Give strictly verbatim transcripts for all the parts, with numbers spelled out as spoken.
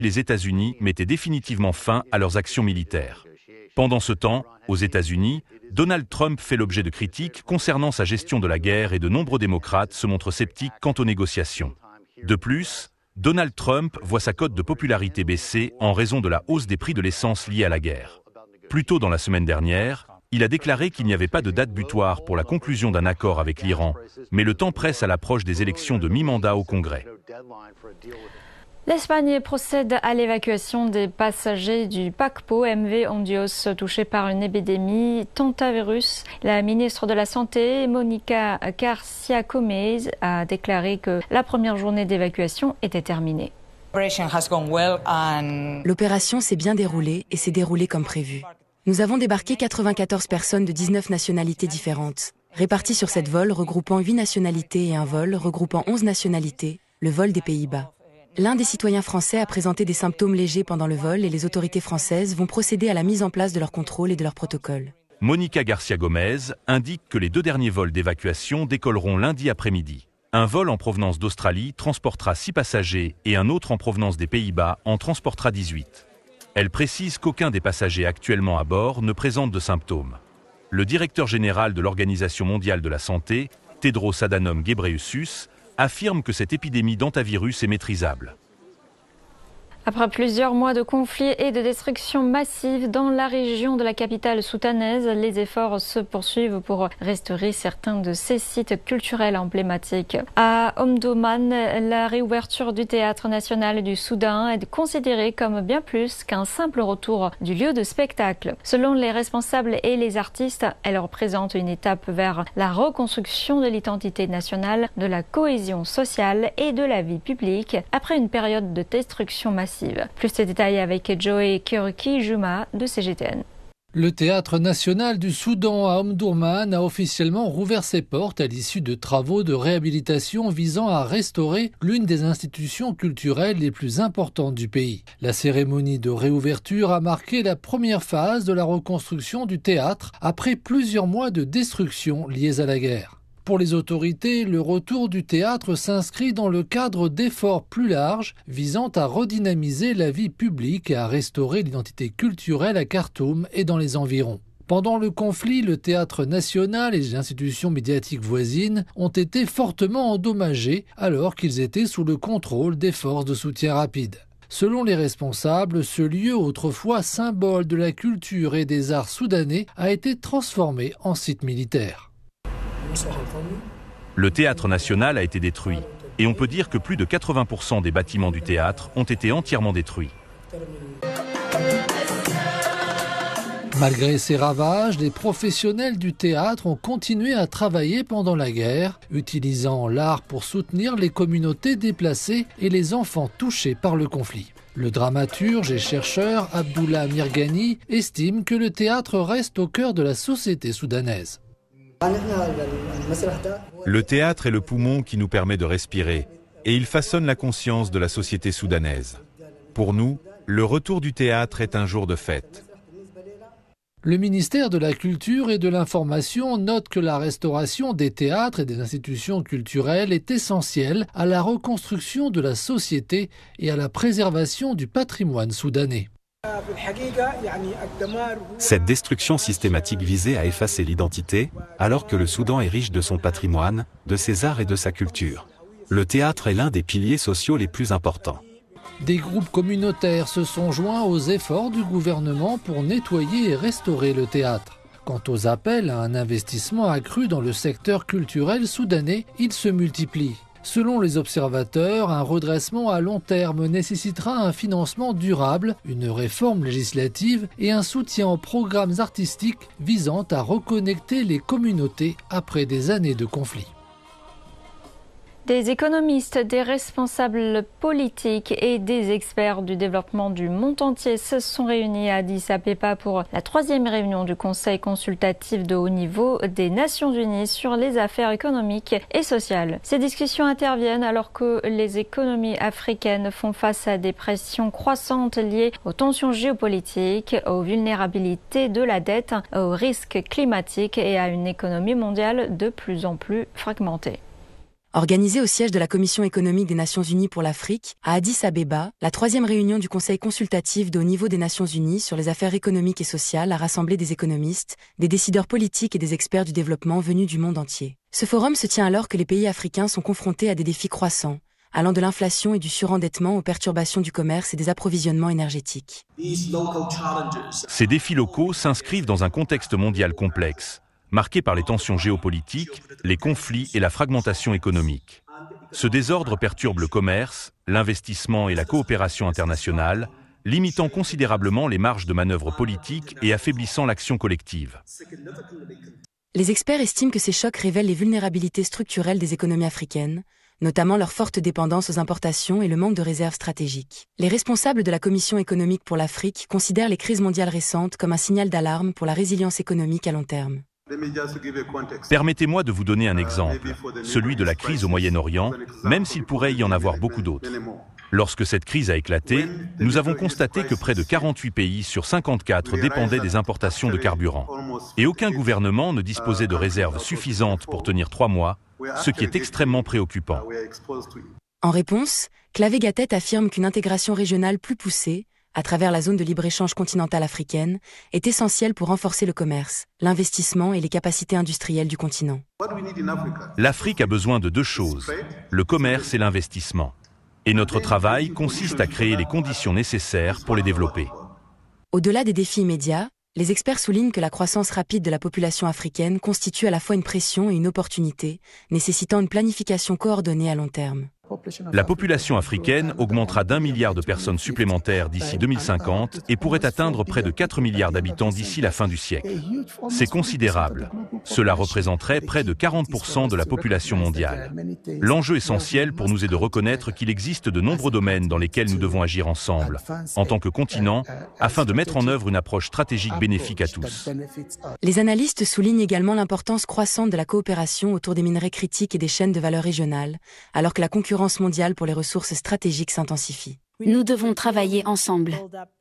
les États-Unis mettaient définitivement fin à leurs actions militaires. Pendant ce temps, aux États-Unis, Donald Trump fait l'objet de critiques concernant sa gestion de la guerre et de nombreux démocrates se montrent sceptiques quant aux négociations. De plus, Donald Trump voit sa cote de popularité baisser en raison de la hausse des prix de l'essence liée à la guerre. Plus tôt dans la semaine dernière, il a déclaré qu'il n'y avait pas de date butoir pour la conclusion d'un accord avec l'Iran, mais le temps presse à l'approche des élections de mi-mandat au Congrès. L'Espagne procède à l'évacuation des passagers du paquebot M V Ondios touché par une épidémie tantavirus. La ministre de la Santé, Mónica García Gómez, a déclaré que la première journée d'évacuation était terminée. L'opération s'est bien déroulée et s'est déroulée comme prévu. Nous avons débarqué quatre-vingt-quatorze personnes de dix-neuf nationalités différentes, réparties sur sept vols regroupant huit nationalités et un vol regroupant onze nationalités, le vol des Pays-Bas. L'un des citoyens français a présenté des symptômes légers pendant le vol et les autorités françaises vont procéder à la mise en place de leur contrôle et de leur protocole. Mónica García Gómez indique que les deux derniers vols d'évacuation décolleront lundi après-midi. Un vol en provenance d'Australie transportera six passagers et un autre en provenance des Pays-Bas en transportera dix-huit. Elle précise qu'aucun des passagers actuellement à bord ne présente de symptômes. Le directeur général de l'Organisation mondiale de la santé, Tedros Adhanom Ghebreyesus, affirme que cette épidémie d'hantavirus est maîtrisable. Après plusieurs mois de conflits et de destruction massive dans la région de la capitale soudanaise, les efforts se poursuivent pour restaurer certains de ces sites culturels emblématiques. À Omdurman, la réouverture du Théâtre national du Soudan est considérée comme bien plus qu'un simple retour du lieu de spectacle. Selon les responsables et les artistes, elle représente une étape vers la reconstruction de l'identité nationale, de la cohésion sociale et de la vie publique après une période de destruction massive. Plus de détails avec Joey Kiroki-Juma de C G T N. Le Théâtre national du Soudan à Omdurman a officiellement rouvert ses portes à l'issue de travaux de réhabilitation visant à restaurer l'une des institutions culturelles les plus importantes du pays. La cérémonie de réouverture a marqué la première phase de la reconstruction du théâtre après plusieurs mois de destruction liées à la guerre. Pour les autorités, le retour du théâtre s'inscrit dans le cadre d'efforts plus larges visant à redynamiser la vie publique et à restaurer l'identité culturelle à Khartoum et dans les environs. Pendant le conflit, le théâtre national et les institutions médiatiques voisines ont été fortement endommagés alors qu'ils étaient sous le contrôle des forces de soutien rapide. Selon les responsables, ce lieu, autrefois symbole de la culture et des arts soudanais, a été transformé en site militaire. Le théâtre national a été détruit et on peut dire que plus de quatre-vingts pour cent des bâtiments du théâtre ont été entièrement détruits. Malgré ces ravages, les professionnels du théâtre ont continué à travailler pendant la guerre, utilisant l'art pour soutenir les communautés déplacées et les enfants touchés par le conflit. Le dramaturge et chercheur Abdullah Mirghani estime que le théâtre reste au cœur de la société soudanaise. Le théâtre est le poumon qui nous permet de respirer et il façonne la conscience de la société soudanaise. Pour nous, le retour du théâtre est un jour de fête. Le ministère de la Culture et de l'Information note que la restauration des théâtres et des institutions culturelles est essentielle à la reconstruction de la société et à la préservation du patrimoine soudanais. Cette destruction systématique visait à effacer l'identité, alors que le Soudan est riche de son patrimoine, de ses arts et de sa culture. Le théâtre est l'un des piliers sociaux les plus importants. Des groupes communautaires se sont joints aux efforts du gouvernement pour nettoyer et restaurer le théâtre. Quant aux appels à un investissement accru dans le secteur culturel soudanais, ils se multiplient. Selon les observateurs, un redressement à long terme nécessitera un financement durable, une réforme législative et un soutien aux programmes artistiques visant à reconnecter les communautés après des années de conflit. Des économistes, des responsables politiques et des experts du développement du monde entier se sont réunis à Addis Abeba pour la troisième réunion du Conseil consultatif de haut niveau des Nations Unies sur les affaires économiques et sociales. Ces discussions interviennent alors que les économies africaines font face à des pressions croissantes liées aux tensions géopolitiques, aux vulnérabilités de la dette, aux risques climatiques et à une économie mondiale de plus en plus fragmentée. Organisée au siège de la Commission économique des Nations Unies pour l'Afrique, à Addis Abeba, la troisième réunion du Conseil consultatif de haut niveau des Nations Unies sur les affaires économiques et sociales a rassemblé des économistes, des décideurs politiques et des experts du développement venus du monde entier. Ce forum se tient alors que les pays africains sont confrontés à des défis croissants, allant de l'inflation et du surendettement aux perturbations du commerce et des approvisionnements énergétiques. Ces défis locaux s'inscrivent dans un contexte mondial complexe, marqué par les tensions géopolitiques, les conflits et la fragmentation économique. Ce désordre perturbe le commerce, l'investissement et la coopération internationale, limitant considérablement les marges de manœuvre politiques et affaiblissant l'action collective. Les experts estiment que ces chocs révèlent les vulnérabilités structurelles des économies africaines, notamment leur forte dépendance aux importations et le manque de réserves stratégiques. Les responsables de la Commission économique pour l'Afrique considèrent les crises mondiales récentes comme un signal d'alarme pour la résilience économique à long terme. Permettez-moi de vous donner un exemple, celui de la crise au Moyen-Orient, même s'il pourrait y en avoir beaucoup d'autres. Lorsque cette crise a éclaté, nous avons constaté que près de quarante-huit pays sur cinquante-quatre dépendaient des importations de carburant. Et aucun gouvernement ne disposait de réserves suffisantes pour tenir trois mois, ce qui est extrêmement préoccupant. En réponse, Clavé Gattet affirme qu'une intégration régionale plus poussée, à travers la zone de libre-échange continentale africaine, est essentielle pour renforcer le commerce, l'investissement et les capacités industrielles du continent. L'Afrique a besoin de deux choses, le commerce et l'investissement. Et notre travail consiste à créer les conditions nécessaires pour les développer. Au-delà des défis immédiats, les experts soulignent que la croissance rapide de la population africaine constitue à la fois une pression et une opportunité, nécessitant une planification coordonnée à long terme. La population africaine augmentera d'un milliard de personnes supplémentaires d'ici deux mille cinquante et pourrait atteindre près de quatre milliards d'habitants d'ici la fin du siècle. C'est considérable. Cela représenterait près de quarante pour cent de la population mondiale. L'enjeu essentiel pour nous est de reconnaître qu'il existe de nombreux domaines dans lesquels nous devons agir ensemble, en tant que continent, afin de mettre en œuvre une approche stratégique bénéfique à tous. Les analystes soulignent également l'importance croissante de la coopération autour des minerais critiques et des chaînes de valeur régionales, alors que la concurrence mondiale pour les ressources stratégiques s'intensifie. Nous devons travailler ensemble.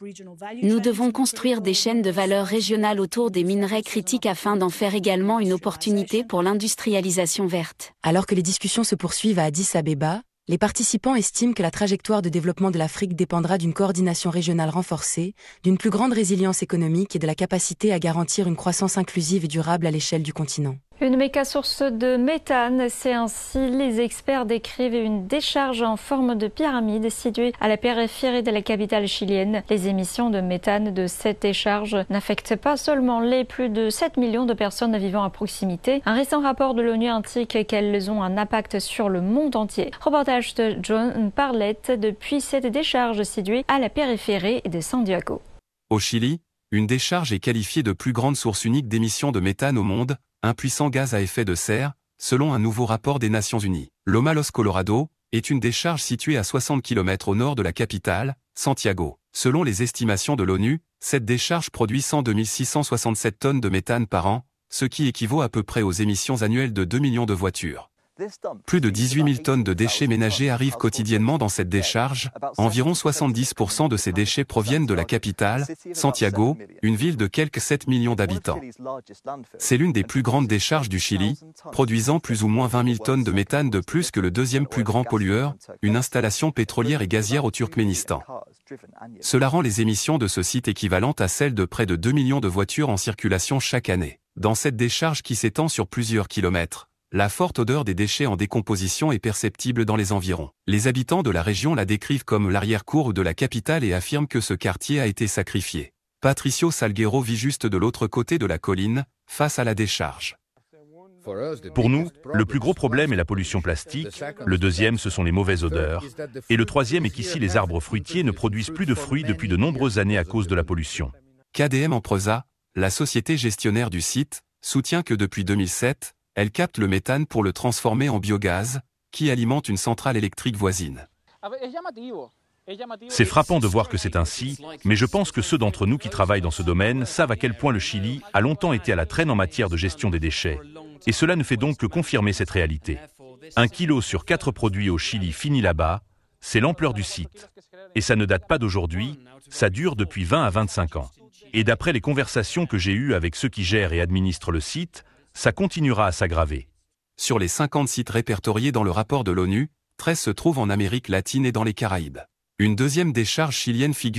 Nous devons construire des chaînes de valeur régionales autour des minerais critiques afin d'en faire également une opportunité pour l'industrialisation verte. Alors que les discussions se poursuivent à Addis Abeba, les participants estiment que la trajectoire de développement de l'Afrique dépendra d'une coordination régionale renforcée, d'une plus grande résilience économique et de la capacité à garantir une croissance inclusive et durable à l'échelle du continent. Une méga source de méthane, c'est ainsi les experts décrivent une décharge en forme de pyramide située à la périphérie de la capitale chilienne. Les émissions de méthane de cette décharge n'affectent pas seulement les plus de sept millions de personnes vivant à proximité. Un récent rapport de l'ONU indique qu'elles ont un impact sur le monde entier. Reportage de John Parlett depuis cette décharge située à la périphérie de Santiago. Au Chili, une décharge est qualifiée de plus grande source unique d'émissions de méthane au monde, un puissant gaz à effet de serre, selon un nouveau rapport des Nations Unies. Lomalos, Colorado, est une décharge située à soixante kilomètres au nord de la capitale, Santiago. Selon les estimations de l'ONU, cette décharge produit cent deux mille six cent soixante-sept tonnes de méthane par an, ce qui équivaut à peu près aux émissions annuelles de deux millions de voitures. Plus de dix-huit mille tonnes de déchets ménagers arrivent quotidiennement dans cette décharge. Environ soixante-dix pour cent de ces déchets proviennent de la capitale, Santiago, une ville de quelques sept millions d'habitants. C'est l'une des plus grandes décharges du Chili, produisant plus ou moins vingt mille tonnes de méthane de plus que le deuxième plus grand pollueur, une installation pétrolière et gazière au Turkménistan. Cela rend les émissions de ce site équivalentes à celles de près de deux millions de voitures en circulation chaque année. Dans cette décharge qui s'étend sur plusieurs kilomètres, la forte odeur des déchets en décomposition est perceptible dans les environs. Les habitants de la région la décrivent comme l'arrière-cour de la capitale et affirment que ce quartier a été sacrifié. Patricio Salguero vit juste de l'autre côté de la colline, face à la décharge. Pour nous, le plus gros problème est la pollution plastique, le deuxième ce sont les mauvaises odeurs, et le troisième est qu'ici les arbres fruitiers ne produisent plus de fruits depuis de nombreuses années à cause de la pollution. K D M Empresa, la société gestionnaire du site, soutient que depuis deux mille sept, elle capte le méthane pour le transformer en biogaz, qui alimente une centrale électrique voisine. C'est frappant de voir que c'est ainsi, mais je pense que ceux d'entre nous qui travaillent dans ce domaine savent à quel point le Chili a longtemps été à la traîne en matière de gestion des déchets. Et cela ne fait donc que confirmer cette réalité. Un kilo sur quatre produits au Chili finit là-bas, c'est l'ampleur du site. Et ça ne date pas d'aujourd'hui, ça dure depuis vingt à vingt-cinq ans. Et d'après les conversations que j'ai eues avec ceux qui gèrent et administrent le site, ça continuera à s'aggraver. Sur les cinquante sites répertoriés dans le rapport de l'ONU, treize se trouvent en Amérique latine et dans les Caraïbes. Une deuxième décharge chilienne figure